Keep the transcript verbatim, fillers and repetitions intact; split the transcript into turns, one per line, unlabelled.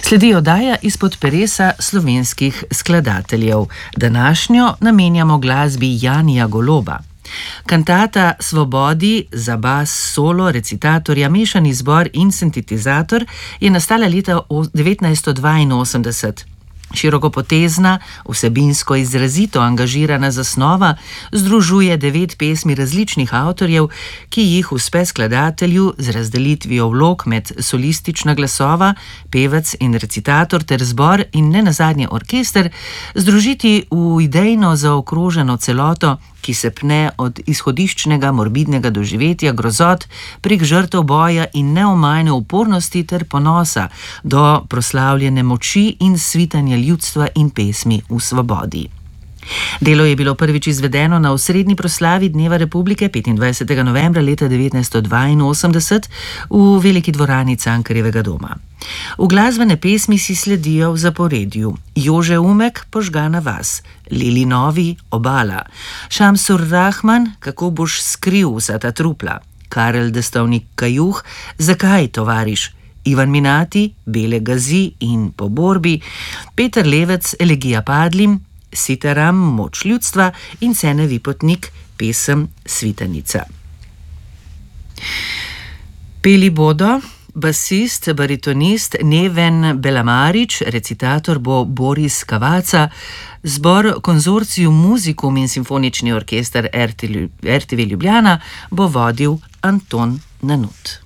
Sledi oddaja izpod peresa slovenskih skladateljev. Današnjo namenjamo glasbi Janija Goloba. Kantata Svobodi za bas, solo, recitatorja, mešani zbor in sintetizator je nastala leta devetnajststo dvainosemdeset. Širokopotezna, vsebinsko izrazito angažirana zasnova združuje devet pesmi različnih avtorjev, ki jih uspe skladatelju z razdelitvijo vlog med solistična glasova, pevec in recitator ter zbor in ne nazadnje orkester združiti v idejno zaokroženo celoto, ki se pne od izhodiščnega morbidnega doživetja grozot prek žrtev boja in neomajne upornosti ter ponosa do proslavljene moči in svitanja ljudstva in pesmi v svobodi. Delo je bilo prvič izvedeno na osrednji proslavi Dneva republike petindvajsetega novembra leta devetnajststo dvainosemdeset v veliki dvorani Cankarjevega doma. V glasbene pesmi si sledijo v zaporedju Jože Umek, Požgana vas, Lili Novi, Obala, Šamsur Rahman, Kako boš skril vsa ta trupla, Karel Destovnik Kajuh, Zakaj, tovariš, Ivan Minati, Bele gazi in Po borbi, Peter Levec, Elegija padlim, Sitaram, Moč ljudstva in Cene Vipotnik, pesem Svitanica. Peli bodo basist, baritonist Neven Belamarič, recitator bo Boris Kavaca, zbor Konzorcium Musicum in simfonični orkester er te ve Ljubljana bo vodil Anton Nanut.